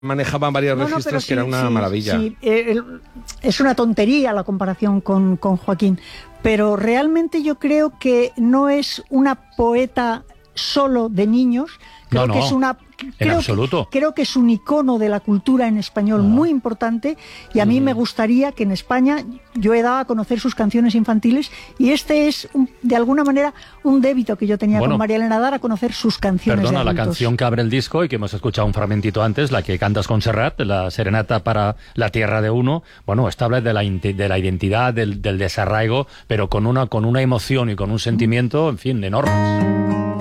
manejaban varios registros que era una maravilla. Sí, es una tontería la comparación con Joaquín, pero realmente yo creo que no es una poeta solo de niños. Creo que es una... En absoluto. Creo que es un icono de la cultura en español muy importante, y a mí me gustaría que en España, yo he dado a conocer sus canciones infantiles, y este es de alguna manera un débito que yo tenía con María Elena, dar a conocer sus canciones. Perdona, de la adultos. Canción que abre el disco y que hemos escuchado un fragmentito antes, la que cantas con Serrat, la serenata para la tierra de uno, bueno, esta habla de la identidad, del desarraigo, pero con una emoción y con un sentimiento, en fin, enormes.